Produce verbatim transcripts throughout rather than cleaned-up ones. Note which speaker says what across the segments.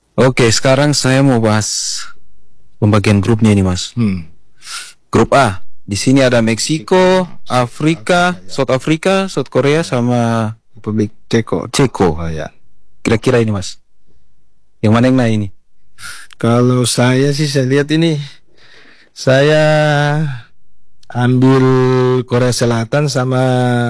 Speaker 1: Oke, sekarang saya mau bahas pembagian grupnya ini, Mas.
Speaker 2: Hmm.
Speaker 1: Grup A, di sini ada Meksiko, Afrika, South Africa, South Korea, sama
Speaker 2: Republik Ceko.
Speaker 1: Ceko.
Speaker 2: Oh, ya.
Speaker 1: Kira-kira ini, Mas, yang mana yang nah ini?
Speaker 2: Kalau saya sih saya lihat ini, saya ambil Korea Selatan sama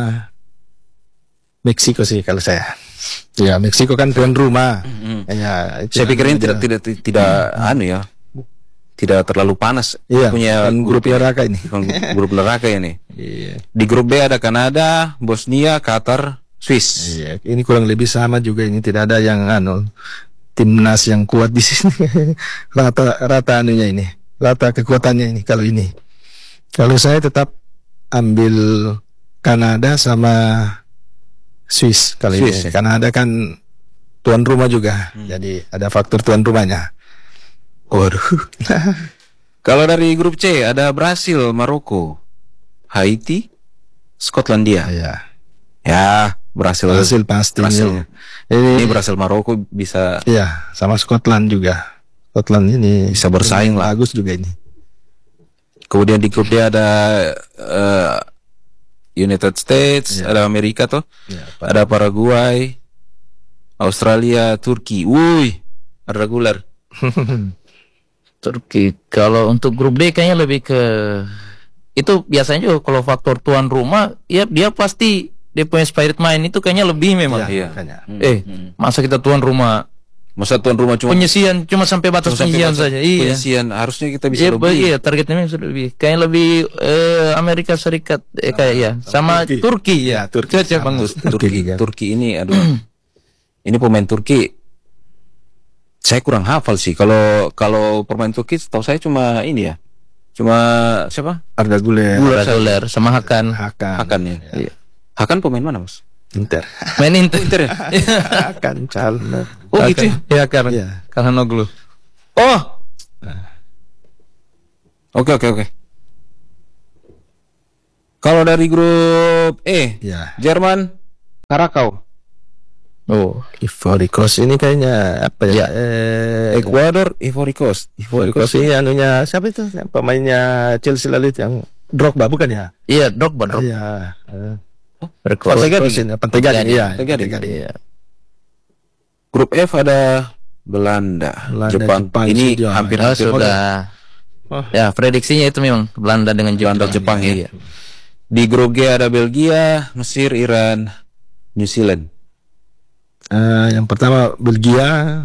Speaker 2: Meksiko sih kalau saya. Ya, Meksiko kan tuan rumah.
Speaker 1: Mm-hmm.
Speaker 2: Ya,
Speaker 1: Saya pikir ini tidak tidak tidak, tidak anu ya, tidak terlalu panas.
Speaker 2: Iya,
Speaker 1: Punya
Speaker 2: kan grup neraka ini.
Speaker 1: bukan grup neraka ini.
Speaker 2: Iya.
Speaker 1: Di grup B ada Kanada, Bosnia, Qatar, Swiss.
Speaker 2: Iya, ini kurang lebih sama juga, ini tidak ada yang anu timnas yang kuat di sini. rata rata anunya ini, rata kekuatannya ini kalau ini. Kalau saya tetap ambil Kanada sama Swiss kalau
Speaker 1: Swiss,
Speaker 2: ini.
Speaker 1: ya?
Speaker 2: Kanada kan tuan rumah juga,
Speaker 1: Hmm.
Speaker 2: jadi ada faktor tuan rumahnya. Waduh.
Speaker 1: Kalau dari grup C ada Brasil, Maroko, Haiti, Skotlandia.
Speaker 2: Ya,
Speaker 1: Ya, Brasil.
Speaker 2: Brasil pasti.
Speaker 1: Brasil.
Speaker 2: Ini,
Speaker 1: Ini Brasil Maroko bisa
Speaker 2: ya, sama Scotland juga. Scotland ini
Speaker 1: Bisa bersaing lah.
Speaker 2: Bagus juga ini.
Speaker 1: Kemudian di grup D ada eh, United States,
Speaker 2: Ya.
Speaker 1: ada Amerika tuh,
Speaker 2: Ya,
Speaker 1: ada Paraguay, Australia, Turki. Wuih, ada regular.
Speaker 3: Turki. Kalau untuk grup D kayaknya lebih ke itu biasanya juga kalau faktor tuan rumah, ya dia pasti dia punya spirit main itu kayaknya lebih memang.
Speaker 2: Ya,
Speaker 1: Iya.
Speaker 2: makanya.
Speaker 3: Eh, masa kita tuan rumah
Speaker 1: Masa tuan rumah cuma
Speaker 3: penyisian cuma sampai batas
Speaker 1: cuma sampai
Speaker 3: penyisian
Speaker 1: batas
Speaker 3: saja. Iya.
Speaker 1: penyisian. Harusnya kita bisa
Speaker 3: Iya,
Speaker 1: lebih.
Speaker 3: iya, targetnya memang sudah lebih. Kayaknya lebih eh, Amerika Serikat eh, kayak ya, sama
Speaker 2: Turki.
Speaker 3: Turki,
Speaker 2: Ya,
Speaker 3: ya.
Speaker 2: Turki
Speaker 3: Cocok
Speaker 2: sama
Speaker 3: banget.
Speaker 1: Tur- Turki,
Speaker 2: Turki kan.
Speaker 1: Turki ini aduh. Ini pemain Turki. Saya kurang hafal sih. Kalau kalau pemain Turki tahu saya cuma ini ya. Cuma siapa?
Speaker 2: Arda Güler,
Speaker 3: Gula Soler sama Hakan.
Speaker 2: Hakan,
Speaker 1: Hakan ya. Iya. Hakan pemain mana, Mas?
Speaker 2: Inter.
Speaker 3: Main Inter.
Speaker 1: Inter ya?
Speaker 2: Hakan Calner.
Speaker 1: Oh gitu ya?
Speaker 3: Ya, karena
Speaker 2: Iya.
Speaker 3: Kalhanoglu.
Speaker 1: Oh. Oke oke oke. Kalau dari grup E,
Speaker 2: Ya.
Speaker 1: Jerman, Karakau,
Speaker 3: Oh,
Speaker 2: Ivory Coast ini kayaknya apa ya?
Speaker 3: Ya.
Speaker 2: Eh,
Speaker 1: Ekuador, Ivory Coast.
Speaker 2: Ivory Coast ini anunya siapa itu? Yang pemainnya Chelsea lalu itu yang Drogba bukan ya?
Speaker 3: iya, Drogba, Drogba.
Speaker 2: Iya. Eh,
Speaker 3: Record.
Speaker 2: Ivory Coast ini Pantegani, iya.
Speaker 1: Pantegani.
Speaker 2: Pantegani.
Speaker 3: Iya.
Speaker 1: Grup F ada Belanda,
Speaker 2: Belanda,
Speaker 1: Jepang.
Speaker 2: Jepang,
Speaker 1: Ini
Speaker 2: sudah.
Speaker 1: hampir
Speaker 3: Oh,
Speaker 1: hampir
Speaker 3: sudah.
Speaker 2: Oh.
Speaker 3: Ya, prediksinya itu memang Belanda dengan Jepang.
Speaker 1: Belanda Jepang ya.
Speaker 3: Iya.
Speaker 1: Di grup G ada Belgia, Mesir, Iran, New Zealand.
Speaker 2: Eh, yang pertama Belgia,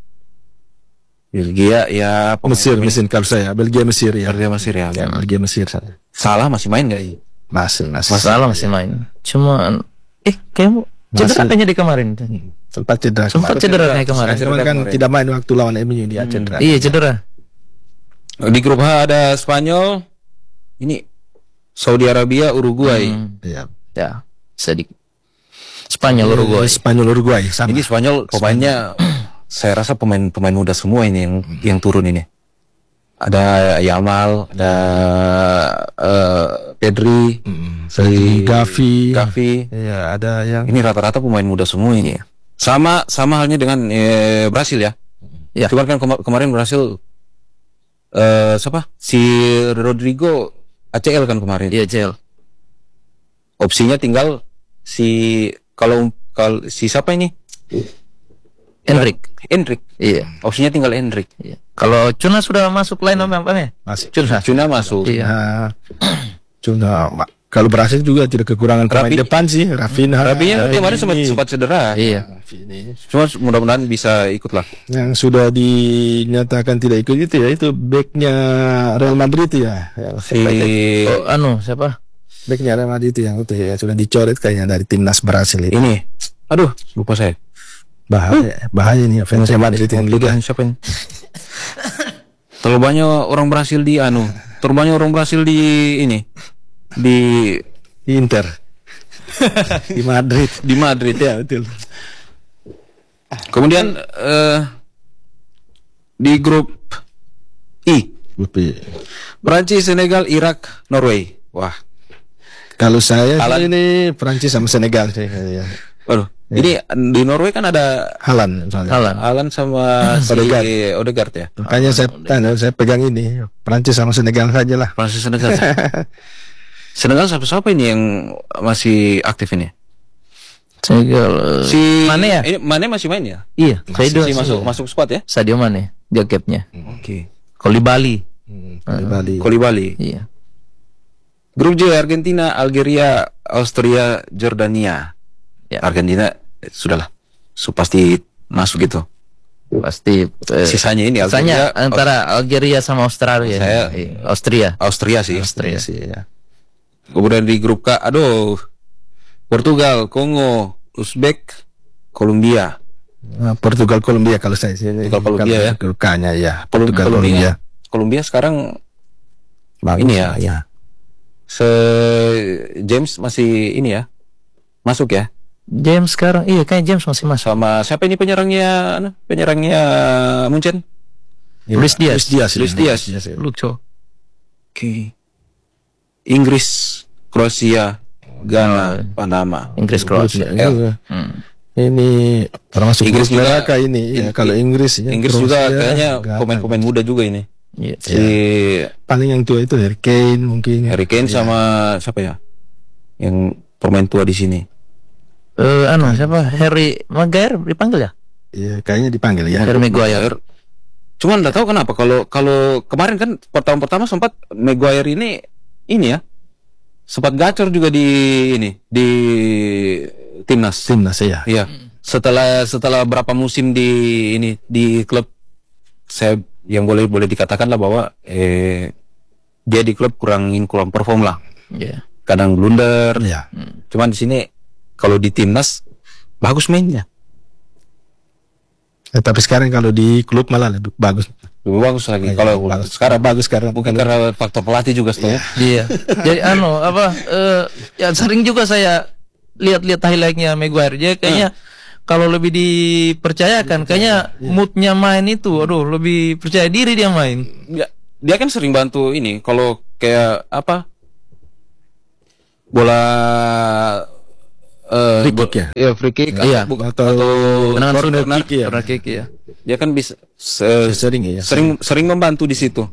Speaker 1: Belgia ya pemain-
Speaker 2: Mesir, Mesir kalau saya. Belgia Mesir ya.
Speaker 1: Belgia Mesir ya.
Speaker 2: Ya, Belgia Mesir saya.
Speaker 1: Salah masih main nggak ini?
Speaker 2: Masih, masih.
Speaker 3: Masalah masih main. Cuma eh kayak cedera
Speaker 2: Masih.
Speaker 3: kayaknya di kemarin.
Speaker 2: Sempat cedera.
Speaker 3: Sempat
Speaker 2: kemarin.
Speaker 3: cedera kayak kemarin.
Speaker 2: Cuman kan
Speaker 1: kemarin.
Speaker 2: tidak main waktu lawan M U dia cedera.
Speaker 3: Iya, cedera.
Speaker 1: Di grup H ada Spanyol. Ini Saudi Arabia, Uruguay.
Speaker 3: Hmm,
Speaker 2: Iya.
Speaker 3: ya, sedikit. Spanyol Uruguay.
Speaker 2: Spanyol Uruguay sama.
Speaker 1: Ini Spanyol pemainnya saya rasa pemain-pemain muda semua ini yang yang turun ini. Ada Yamal, ada eh, Pedri,
Speaker 2: Mm, Gavi.
Speaker 1: Gavi.
Speaker 2: Iya, ada yang
Speaker 1: Ini rata-rata pemain muda semua ini. Sama sama halnya dengan eh, Brasil ya.
Speaker 3: Ya.
Speaker 1: Cuman kan kema- kemarin Brasil eh siapa? Si Rodrigo A C L kan kemarin.
Speaker 3: Iya, Cel.
Speaker 1: Opsinya tinggal si kalau kalau si siapa ini?
Speaker 3: Enric.
Speaker 1: Endrick.
Speaker 3: Iya.
Speaker 1: Opsinya tinggal Endrick.
Speaker 3: Iya. Kalau Cuna sudah masuk line apa apa ya?
Speaker 2: masih.
Speaker 3: Cuna.
Speaker 1: Cuna masuk.
Speaker 3: Iya.
Speaker 2: Nah, cuma ma- kalau Brasil juga tidak kekurangan pemain
Speaker 1: Rafi-
Speaker 2: depan sih. Rafinha.
Speaker 1: Rabinya
Speaker 2: eh,
Speaker 1: kemarin sempat
Speaker 2: ini.
Speaker 1: sempat cedera.
Speaker 3: Iya.
Speaker 2: Ini.
Speaker 1: Cuma mudah-mudahan bisa ikut lah.
Speaker 2: Yang sudah dinyatakan tidak ikut itu ya, itu backnya Real Madrid ya. Yang
Speaker 1: Si
Speaker 3: Oh, anu siapa?
Speaker 2: backnya Real Madrid itu yang itu ya sudah dicoret kayaknya dari timnas Brasil itu.
Speaker 1: ini, aduh, lupa saya.
Speaker 2: Bahaya, bahaya nih fans Real Madrid yang liga.
Speaker 1: Siapa ini? Terlalu banyak orang Brasil di anu, terlalu banyak orang Brasil di ini, di
Speaker 2: Inter. Di Madrid.
Speaker 1: di Madrid.
Speaker 2: Ya, betul.
Speaker 1: Kemudian eh, di grup I,
Speaker 2: Tapi
Speaker 1: Prancis, Senegal, Irak, Norway. Wah,
Speaker 2: kalau saya
Speaker 1: Alan-
Speaker 2: sih ini Prancis sama Senegal sih. Ya.
Speaker 1: waduh, Ini di Norway kan ada
Speaker 2: Haaland misalnya.
Speaker 3: Haaland.
Speaker 1: Haaland sama si Odegaard ya.
Speaker 2: Makanya saya tanya, saya pegang ini Prancis sama Senegal saja lah.
Speaker 1: Prancis Senegal. Senegal siapa-siapa ini yang masih aktif ini?
Speaker 3: Senegal.
Speaker 1: Si
Speaker 3: Mane ya?
Speaker 1: Ini Mane masih main ya?
Speaker 3: Iya, saya
Speaker 1: Masih,
Speaker 3: dua
Speaker 1: masih masuk masuk squad ya?
Speaker 3: Sadio Mane, jaketnya.
Speaker 1: Oke.
Speaker 3: Koulibaly.
Speaker 2: Hmm, di Bali.
Speaker 1: Koulibaly.
Speaker 3: Iya.
Speaker 1: Grup J, Argentina, Algeria, Austria, Jordania.
Speaker 3: Ya.
Speaker 1: Argentina eh, sudahlah, so, pasti masuk gitu.
Speaker 3: Pasti eh,
Speaker 1: Sisanya ini
Speaker 3: sisanya
Speaker 1: Algeria,
Speaker 3: antara Algeria sama Australia.
Speaker 1: Saya-
Speaker 3: Iya, Austria.
Speaker 1: Austria sih.
Speaker 3: Austria.
Speaker 1: sih ya. Kemudian di grup K, aduh, Portugal, Kongo, Uzbek, Kolombia.
Speaker 2: Nah, Portugal Kolombia kalau saya sih.
Speaker 1: Portugal, Kolombia ya.
Speaker 2: Grupnya ya. Portugal
Speaker 1: Kolombia.
Speaker 2: Kolombia.
Speaker 1: Kolombia sekarang
Speaker 2: Bagus
Speaker 1: ini ya.
Speaker 2: lah, ya.
Speaker 1: Se James masih ini ya, masuk ya.
Speaker 3: James sekarang, iya kayak James masih masuk.
Speaker 1: Sama siapa ini penyerangnya? anu, Penyerangnya Munchen?
Speaker 2: Ya,
Speaker 3: Luis Diaz.
Speaker 2: Luis Diaz.
Speaker 1: Luis Diaz.
Speaker 2: ya.
Speaker 3: Lucu.
Speaker 1: Oke. Inggris, Kroasia, Ghana, Panama.
Speaker 3: Inggris Kroasia.
Speaker 2: Iya.
Speaker 3: Hmm.
Speaker 2: Ini termasuk
Speaker 1: Inggris
Speaker 2: grup
Speaker 1: juga-
Speaker 2: neraka ini. Ya,
Speaker 1: In-
Speaker 2: kalau Inggris ya.
Speaker 1: Inggris juga
Speaker 2: Kroasia,
Speaker 1: kayaknya
Speaker 2: Ghana.
Speaker 1: pemain-pemain muda juga ini.
Speaker 3: Iya.
Speaker 1: Si
Speaker 2: Paling yang tua itu Harry Kane mungkin.
Speaker 1: Harry Kane sama siapa ya? Yang pemain tua di sini.
Speaker 3: Eh, anu siapa? Harry Maguire dipanggil ya?
Speaker 2: Iya, kayaknya dipanggil ya.
Speaker 3: Harry Maguire.
Speaker 1: Cuman nggak tahu kenapa kalau kalau kemarin kan pertama-pertama sempat Maguire ini ini ya sempat gacor juga di ini di timnas.
Speaker 2: Timnas ya.
Speaker 1: Iya. Setelah setelah berapa musim di ini di klub, saya yang boleh boleh dikatakan lah bahwa eh dia di klub kurang kurang perform lah.
Speaker 3: Iya.
Speaker 1: Kadang blunder.
Speaker 2: Ya.
Speaker 1: Cuman di sini kalau di timnas bagus mainnya.
Speaker 2: Eh, tapi sekarang kalau di klub malah lebih bagus.
Speaker 1: Lebih bagus lagi.
Speaker 2: Ya,
Speaker 1: Kalau
Speaker 2: bagus.
Speaker 1: sekarang
Speaker 2: bagus sekarang.
Speaker 1: mungkin karena faktor pelatih juga setelah.
Speaker 3: Iya. Jadi anu apa? eh, ya sering juga saya lihat-lihat highlightnya Maguire. Dia kayaknya kalau lebih dipercayakan, kayaknya moodnya main itu, aduh lebih percaya diri dia main.
Speaker 1: Ya, dia kan sering bantu ini kalau kayak apa bola eh
Speaker 2: Free kick ya?
Speaker 1: Iya, free kick
Speaker 3: Iya.
Speaker 1: bu-
Speaker 2: Atau
Speaker 3: Tendangan
Speaker 2: corner
Speaker 3: corner,
Speaker 2: kick ya.
Speaker 3: corner kick ya.
Speaker 1: dia kan bisa se-
Speaker 2: Sering ya.
Speaker 1: sering sering membantu di situ.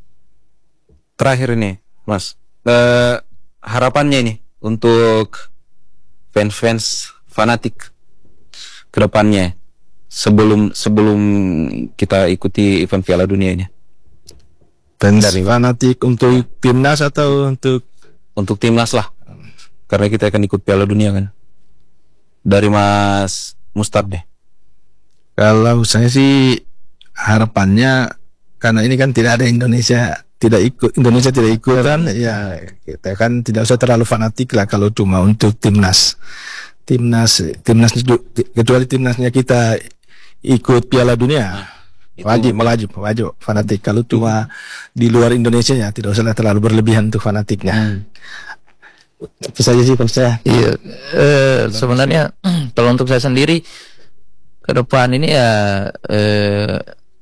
Speaker 1: Terakhir ini, Mas, eh, harapannya ini untuk fans-fans fanatik ke depannya sebelum sebelum kita ikuti event Piala Dunia ini.
Speaker 2: Fans fanatik untuk timnas atau untuk
Speaker 1: Untuk timnas lah. Karena kita akan ikut Piala Dunia kan. Dari Mas Mustad deh.
Speaker 2: kalau saya sih harapannya karena ini kan tidak ada Indonesia tidak ikut Indonesia tidak ikutan ya kita kan tidak usah terlalu fanatik lah kalau cuma untuk timnas timnas timnas kecuali timnasnya kita ikut Piala Dunia
Speaker 1: itu-
Speaker 2: wajib wajib wajib fanatik kalau cuma di luar Indonesia ya tidak usah terlalu berlebihan untuk fanatiknya itu saja sih kalau saya.
Speaker 3: Iya. Eh, sebenarnya kalau untuk saya sendiri ke depan ini ya eh,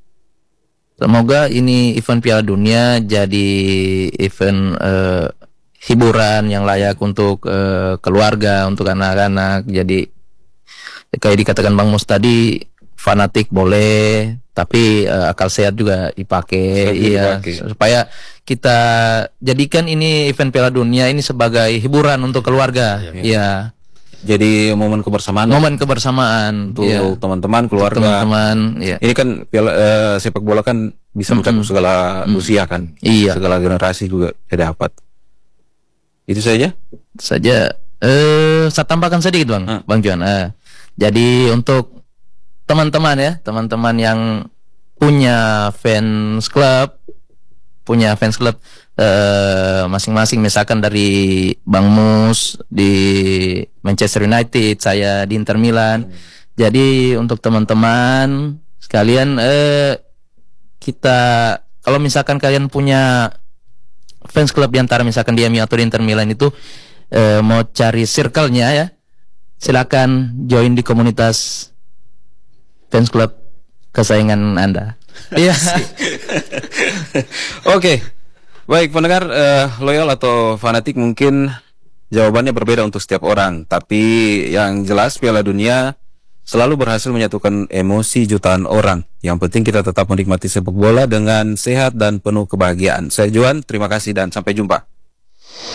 Speaker 3: semoga ini event Piala Dunia jadi event eh, hiburan yang layak untuk eh, keluarga, untuk anak-anak. Jadi kayak dikatakan Bang Mus tadi, fanatik boleh, tapi eh, akal sehat juga dipakai,
Speaker 1: Sehat
Speaker 3: iya,
Speaker 1: dipakai.
Speaker 3: supaya kita jadikan ini event Piala Dunia ini sebagai hiburan untuk keluarga, iya,
Speaker 1: Jadi momen kebersamaan
Speaker 3: momen kebersamaan
Speaker 1: untuk
Speaker 3: iya.
Speaker 1: teman-teman, keluarga.
Speaker 3: Teman-teman, iya.
Speaker 1: Ini kan piala, eh, sepak bola kan bisa mencakup segala usia kan.
Speaker 3: Iya.
Speaker 1: Segala generasi juga ada dapat. Itu saja.
Speaker 3: Saja eh saya tambahkan sedikit Bang,
Speaker 1: Hmm.
Speaker 3: Bang Juan. Eh, jadi untuk teman-teman ya, teman-teman yang punya fans club, punya fans club eh, masing-masing, misalkan dari Bang Mus di Manchester United, saya di Inter Milan. Jadi untuk teman-teman sekalian eh kita kalau misalkan kalian punya fans club di antara misalkan di M U atau di Inter Milan itu eh, mau cari circle-nya ya, silakan join di komunitas fans club kesayangan Anda. Iya.
Speaker 1: Oke. Baik pendengar eh, loyal atau fanatik, mungkin jawabannya berbeda untuk setiap orang. Tapi yang jelas Piala Dunia selalu berhasil menyatukan emosi jutaan orang. Yang penting kita tetap menikmati sepak bola dengan sehat dan penuh kebahagiaan. Saya Juan, terima kasih dan sampai jumpa.